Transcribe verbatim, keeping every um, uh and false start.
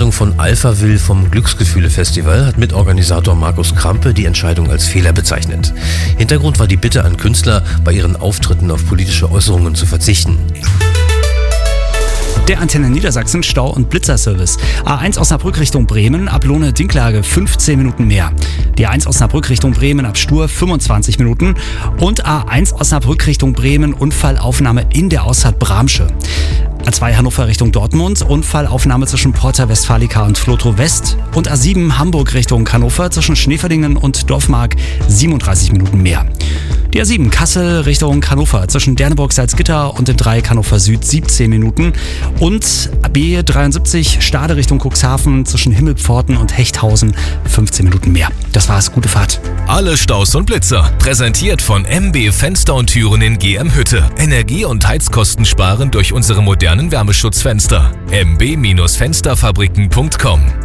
Einladung von Alphaville vom Glücksgefühle-Festival hat Mitorganisator Markus Krampe die Entscheidung als Fehler bezeichnet. Hintergrund war die Bitte an Künstler, bei ihren Auftritten auf politische Äußerungen zu verzichten. Der Antenne Niedersachsen Stau- und Blitzerservice. A eins Osnabrück Richtung Bremen ab Lohne-Dinklage fünfzehn Minuten mehr. Die A eins Osnabrück Richtung Bremen ab Stur fünfundzwanzig Minuten. Und A eins Osnabrück Richtung Bremen Unfallaufnahme in der Ausfahrt Bramsche. A zwei Hannover Richtung Dortmund, Unfallaufnahme zwischen Porta Westfalica und Flotow West. Und A sieben Hamburg Richtung Hannover zwischen Schneeverdingen und Dorfmark siebenunddreißig Minuten mehr. Die A sieben Kassel Richtung Hannover zwischen Derneburg-Salzgitter und dem Dreieck Hannover Süd siebzehn Minuten. Und B dreiundsiebzig Stade Richtung Cuxhaven zwischen Himmelpforten und Hechthausen fünfzehn Minuten mehr. Das war's, gute Fahrt. Alle Staus und Blitzer. Präsentiert von M B Fenster und Türen in G M Hütte. Energie- und Heizkosten sparen durch unsere modernen Wärmeschutzfenster. m b Bindestrich fensterfabriken punkt com